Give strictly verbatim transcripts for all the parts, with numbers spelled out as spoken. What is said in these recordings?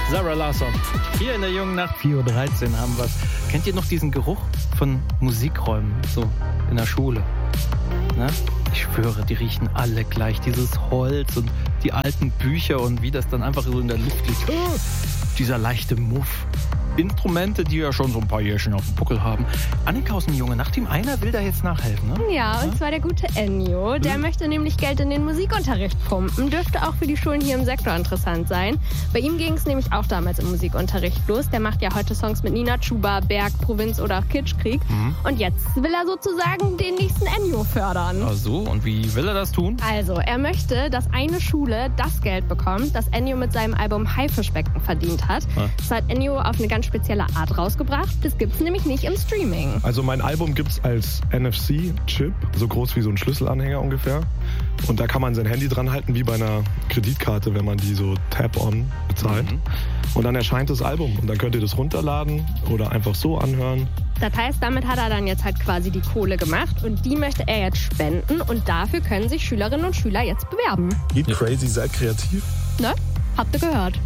Sarah Larsson. Hier in der jungen Nacht, vier Uhr dreizehn haben wir es. Kennt ihr noch diesen Geruch von Musikräumen, so in der Schule? Ne? Ich schwöre, die riechen alle gleich. Dieses Holz und die alten Bücher und wie das dann einfach so in der Luft liegt. Oh, dieser leichte Muff. Instrumente, die ja schon so ein paar Jährchen auf dem Buckel haben. Annika aus dem Junge Nachtteam, einer will da jetzt nachhelfen, ne? Ja, und zwar der gute Ennio. Der hm. möchte nämlich Geld in den Musikunterricht pumpen. Dürfte auch für die Schulen hier im Sektor interessant sein. Bei ihm ging es nämlich auch damals im Musikunterricht los. Der macht ja heute Songs mit Nina Chuba, Berg, Provinz oder Kitschkrieg. Hm. Und jetzt will er sozusagen den nächsten Ennio fördern. Ach so, und wie will er das tun? Also, er möchte, dass eine Schule das Geld bekommt, das Ennio mit seinem Album Haifischbecken verdient hat. Ja. Das hat Ennio auf eine ganz spezielle Art rausgebracht. Das gibt's nämlich nicht im Streaming. Also mein Album gibt's als N F C-Chip, so groß wie so ein Schlüsselanhänger ungefähr. Und da kann man sein Handy dran halten, wie bei einer Kreditkarte, wenn man die so Tap-on bezahlt. Mhm. Und dann erscheint das Album. Und dann könnt ihr das runterladen oder einfach so anhören. Das heißt, damit hat er dann jetzt halt quasi die Kohle gemacht und die möchte er jetzt spenden und dafür können sich Schülerinnen und Schüler jetzt bewerben. Geht crazy, seid kreativ. Ne? Habt ihr gehört.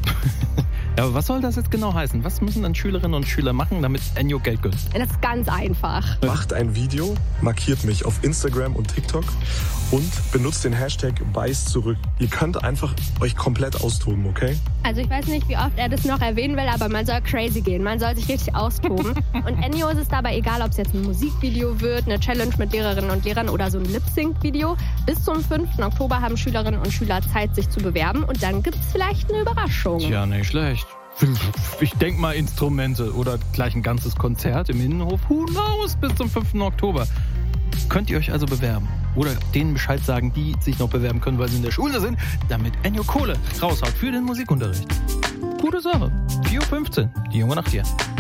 Ja, aber was soll das jetzt genau heißen? Was müssen dann Schülerinnen und Schüler machen, damit Ennio Geld gönnt? Das ist ganz einfach. Macht ein Video, markiert mich auf Instagram und TikTok und benutzt den Hashtag Beiß zurück. Ihr könnt einfach euch komplett austoben, okay? Also ich weiß nicht, wie oft er das noch erwähnen will, aber man soll crazy gehen. Man soll sich richtig austoben. Und Ennio ist es dabei egal, ob es jetzt ein Musikvideo wird, eine Challenge mit Lehrerinnen und Lehrern oder so ein Lip-Sync-Video. Bis zum fünften Oktober haben Schülerinnen und Schüler Zeit, sich zu bewerben. Und dann gibt es vielleicht eine Überraschung. Ja, nicht schlecht. Ich denke mal Instrumente oder gleich ein ganzes Konzert im Innenhof. Who knows, bis zum fünften Oktober. Könnt ihr euch also bewerben. Oder denen Bescheid sagen, die sich noch bewerben können, weil sie in der Schule sind, damit Ennio Kohle raushaut für den Musikunterricht. Gute Sache. vier Uhr fünfzehn, die junge Nacht hier.